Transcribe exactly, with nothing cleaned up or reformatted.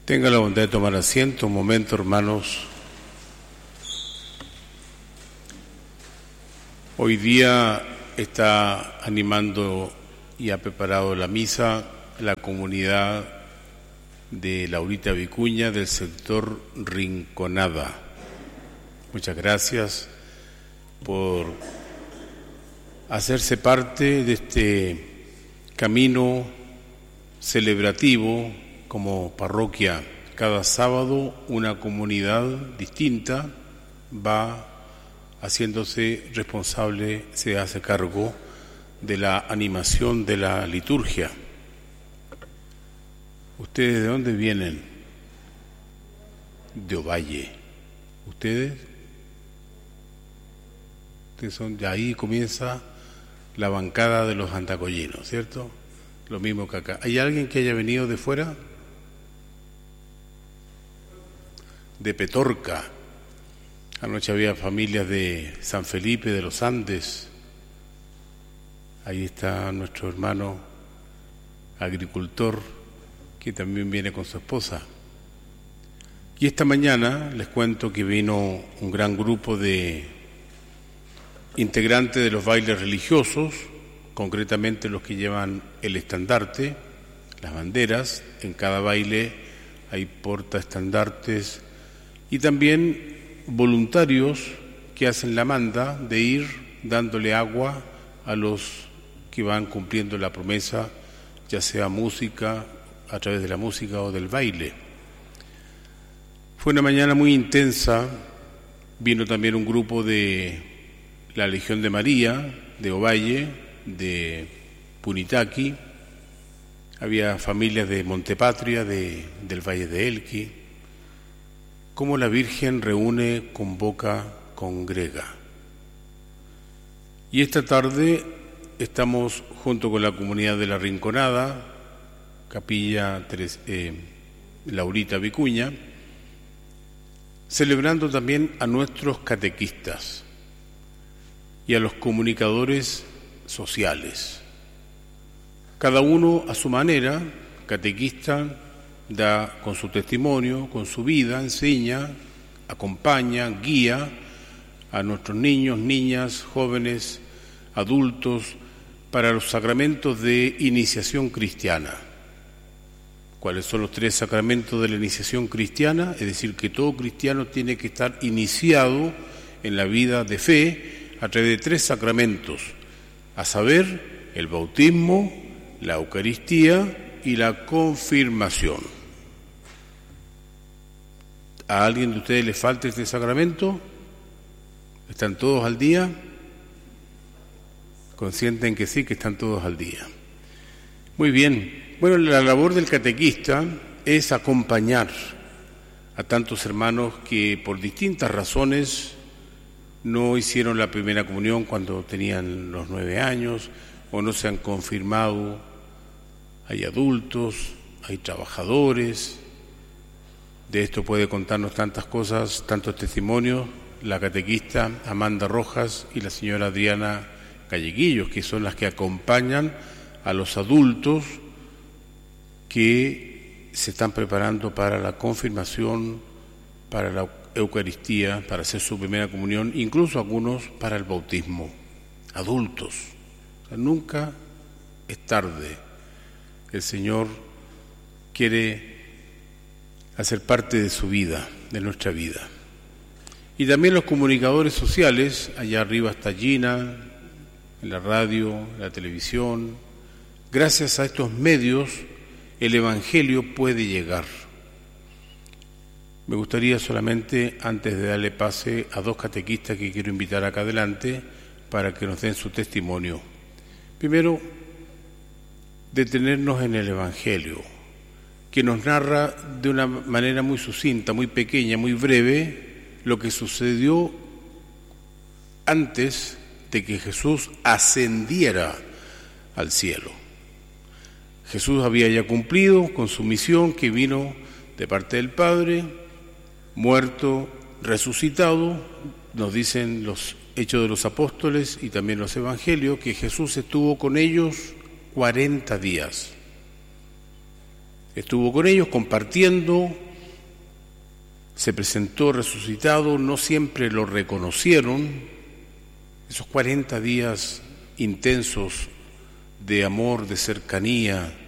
Tenga la bondad de tomar asiento un momento, hermanos. Hoy día está animando y ha preparado la misa la comunidad de Laurita Vicuña del sector Rinconada. Muchas gracias por hacerse parte de este camino celebrativo como parroquia. Cada sábado una comunidad distinta va haciéndose responsable, se hace cargo de la animación de la liturgia. ¿Ustedes de dónde vienen? De Ovalle. ¿Ustedes? Ustedes son, de ahí comienza la bancada de los antacoyinos, ¿cierto? Lo mismo que acá. ¿Hay alguien que haya venido de fuera? De Petorca. Anoche había familias de San Felipe de los Andes. Ahí está nuestro hermano agricultor que también viene con su esposa. Y esta mañana les cuento que vino un gran grupo de integrantes de los bailes religiosos, concretamente los que llevan el estandarte, las banderas. En cada baile hay portaestandartes y también voluntarios que hacen la manda de ir dándole agua a los que van cumpliendo la promesa, ya sea música, a través de la música o del baile. Fue una mañana muy intensa. Vino también un grupo de la Legión de María, de Ovalle, de Punitaqui. Había familias de Montepatria, de, del Valle de Elqui. Cómo la Virgen reúne, convoca, congrega. Y esta tarde estamos junto con la comunidad de la Rinconada, Capilla Teres, eh, Laurita Vicuña, celebrando también a nuestros catequistas y a los comunicadores sociales. Cada uno a su manera, catequista, da con su testimonio, con su vida, enseña, acompaña, guía a nuestros niños, niñas, jóvenes, adultos, para los sacramentos de iniciación cristiana. ¿Cuáles son los tres sacramentos de la iniciación cristiana? Es decir, que todo cristiano tiene que estar iniciado en la vida de fe a través de tres sacramentos, a saber, el bautismo, la Eucaristía y la confirmación. ¿A alguien de ustedes le falta este sacramento? ¿Están todos al día? Consienten que sí, que están todos al día. Muy bien. Bueno, la labor del catequista es acompañar a tantos hermanos que por distintas razones no hicieron la primera comunión cuando tenían los nueve años o no se han confirmado. Hay adultos, hay trabajadores. De esto puede contarnos tantas cosas, tantos testimonios, la catequista Amanda Rojas y la señora Adriana Calleguillos, que son las que acompañan a los adultos que se están preparando para la confirmación, para la Eucaristía, para hacer su primera comunión, incluso algunos para el bautismo. Adultos. O sea, nunca es tarde. El Señor quiere hacer parte de su vida, de nuestra vida. Y también los comunicadores sociales, allá arriba está Gina, en la radio, en la televisión. Gracias a estos medios, el Evangelio puede llegar. Me gustaría solamente, antes de darle pase a dos catequistas que quiero invitar acá adelante, para que nos den su testimonio. Primero, detenernos en el Evangelio, que nos narra de una manera muy sucinta, muy pequeña, muy breve, lo que sucedió antes de que Jesús ascendiera al cielo. Jesús había ya cumplido con su misión que vino de parte del Padre, muerto, resucitado. Nos dicen los Hechos de los Apóstoles y también los Evangelios que Jesús estuvo con ellos cuarenta días. Estuvo con ellos compartiendo, se presentó resucitado, no siempre lo reconocieron. Esos cuarenta días intensos de amor, de cercanía,